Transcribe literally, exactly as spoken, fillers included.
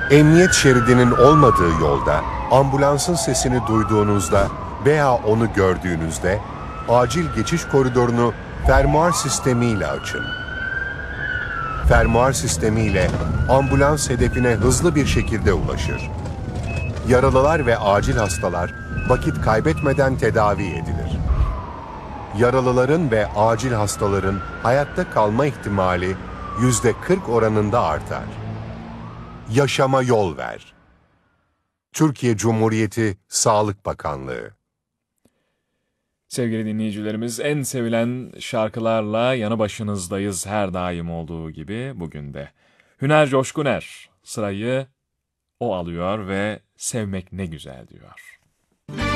Emniyet şeridinin olmadığı yolda ambulansın sesini duyduğunuzda veya onu gördüğünüzde acil geçiş koridorunu fermuar sistemiyle açın. Fermuar sistemiyle ambulans hedefine hızlı bir şekilde ulaşır. Yaralılar ve acil hastalar vakit kaybetmeden tedavi edilir. Yaralıların ve acil hastaların hayatta kalma ihtimali yüzde kırk oranında artar. Yaşama yol ver. Türkiye Cumhuriyeti Sağlık Bakanlığı. Sevgili dinleyicilerimiz, en sevilen şarkılarla yanı başınızdayız her daim olduğu gibi bugün de. Hüner Coşkuner sırayı o alıyor ve sevmek ne güzel diyor.